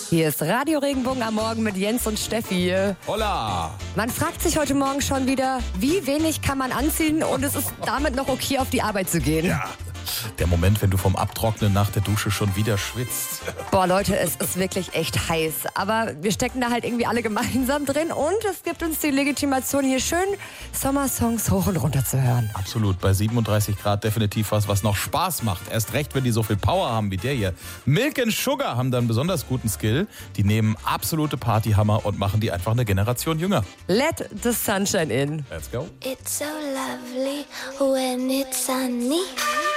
Hier ist Radio Regenbogen am Morgen mit Jens und Steffi. Holla! Man fragt sich heute Morgen schon wieder, wie wenig kann man anziehen und es ist damit noch okay, auf die Arbeit zu gehen. Ja, der Moment, wenn du vom Abtrocknen nach der Dusche schon wieder schwitzt. Boah, Leute, es ist wirklich echt heiß. Aber wir stecken da halt irgendwie alle gemeinsam drin und es gibt uns die Legitimation, hier schön Sommersongs hoch und runter zu hören. Absolut, bei 37 Grad definitiv was noch Spaß macht. Erst recht, wenn die so viel Power haben wie der hier. Milk and Sugar haben da einen besonders guten Skill. Die nehmen absolute Partyhammer und machen die einfach eine Generation jünger. Let the sunshine in. Let's go. It's so lovely when it's sunny.